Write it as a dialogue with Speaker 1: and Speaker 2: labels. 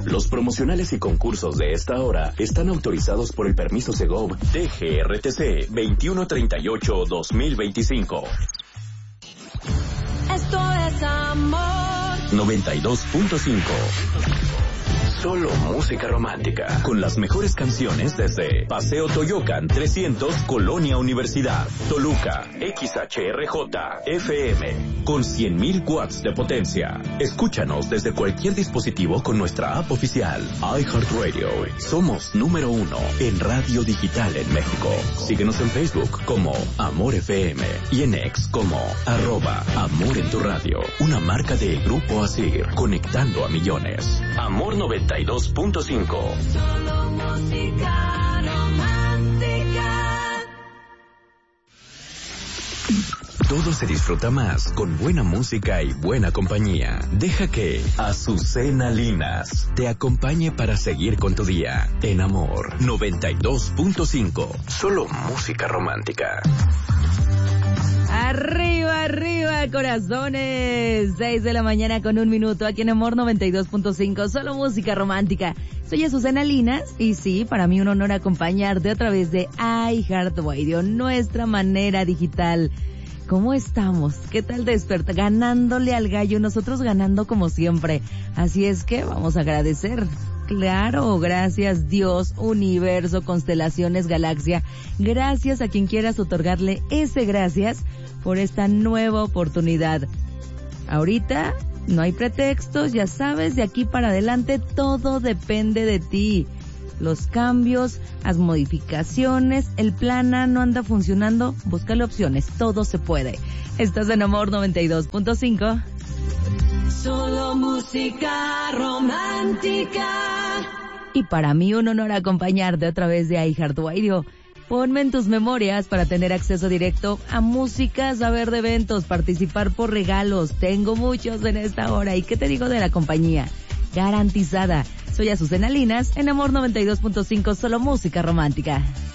Speaker 1: Los promocionales y concursos de esta hora están autorizados por el permiso Segov DGRTC 2138-2025.
Speaker 2: Esto es amor.
Speaker 1: 92.5. Solo música romántica, con las mejores canciones desde Paseo Toyocan 300, Colonia Universidad, Toluca, XHRJ, FM, con 100.000 watts de potencia. Escúchanos desde cualquier dispositivo con nuestra app oficial, iHeartRadio. Somos número 1 en radio digital en México. Síguenos en Facebook como Amor FM y en X como @Amor en tu radio. Una marca de Grupo Asir, conectando a millones. Amor 92.5.
Speaker 2: Solo música romántica.
Speaker 1: Todo se disfruta más con buena música y buena compañía. Deja que Azucena Linas te acompañe para seguir con tu día. En Amor 92.5. Solo música romántica.
Speaker 3: Arriba, arriba, corazones. 6 de la mañana con 1 minuto, aquí en Amor 92.5, solo música romántica. Soy Azucena Linas y sí, para mí un honor acompañarte a través de iHeartRadio, nuestra manera digital. ¿Cómo estamos? ¿Qué tal despertar? Ganándole al gallo, nosotros ganando como siempre. Así es que vamos a agradecer. Claro, gracias Dios, universo, constelaciones, galaxia. Gracias a quien quieras otorgarle ese gracias por esta nueva oportunidad. Ahorita no hay pretextos, ya sabes, de aquí para adelante todo depende de ti. Los cambios, las modificaciones, el plan A no anda funcionando, búscale opciones, todo se puede. Estás en Amor 92.5.
Speaker 2: Solo música romántica.
Speaker 3: Y para mí un honor acompañarte a través de iHeartRadio. Ponme en tus memorias para tener acceso directo a música, saber de eventos, participar por regalos. Tengo muchos en esta hora. ¿Y qué te digo de la compañía? Garantizada. Soy Azucena Linas en Amor 92.5, solo música romántica.